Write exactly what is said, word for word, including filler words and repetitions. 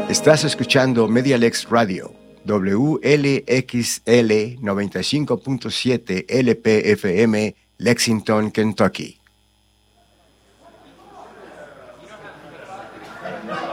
Estás escuchando Medialex Radio, W L X L noventa y cinco punto siete L P F M, Lexington, Kentucky.